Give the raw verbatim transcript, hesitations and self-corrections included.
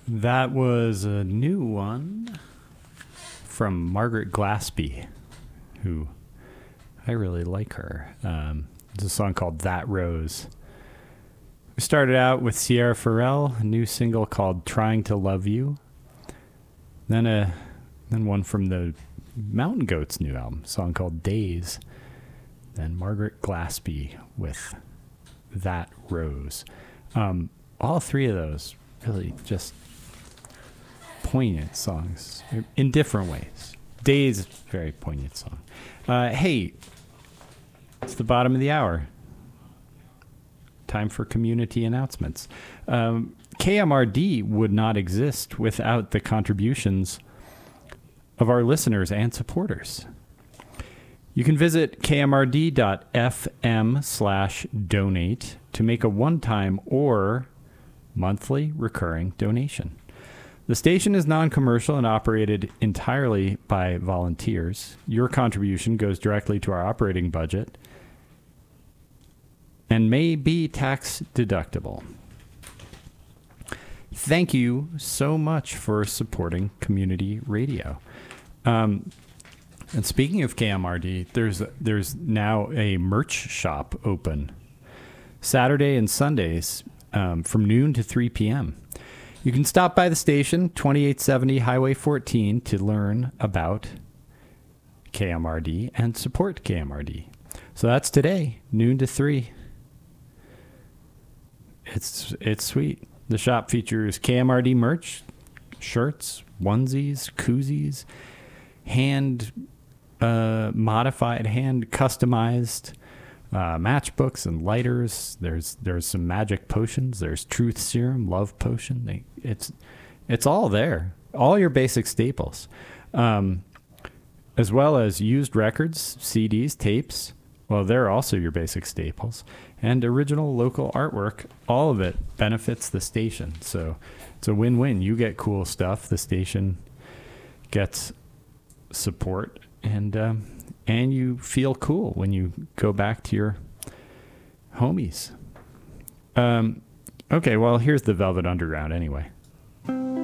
That was a new one from Margaret Glaspie, who I really like her. Um, it's a song called That Rose. We started out with Sierra Farrell, a new single called Trying to Love You. Then a then one from the Mountain Goats' new album, a song called Days. Then Margaret Glaspie with That Rose. Um, all three of those really just poignant songs in different ways. Days, very poignant song. Uh, hey, it's the bottom of the hour. Time for community announcements. Um, K M R D would not exist without the contributions of our listeners and supporters. You can visit kmrd.fm slash donate to make a one-time or monthly recurring donation. The station is non-commercial and operated entirely by volunteers. Your contribution goes directly to our operating budget and may be tax deductible. Thank you so much for supporting community radio. Um, and speaking of K M R D, there's there's now a merch shop open Saturday and Sundays um, from noon to three p.m. You can stop by the station, twenty-eight seventy Highway fourteen, to learn about K M R D and support K M R D. So that's today, noon to three. It's it's sweet. The shop features K M R D merch, shirts, onesies, koozies, hand uh, modified, hand customized uh, matchbooks and lighters. There's there's some magic potions. There's truth serum, love potion. They, it's it's all there. All your basic staples, um, as well as used records, C Ds, tapes. Well, they're also your basic staples. And original local artwork, all of it benefits the station. So it's a win-win. You get cool stuff. The station gets support. And um, and you feel cool when you go back to your homies. Um, okay, well, here's the Velvet Underground anyway.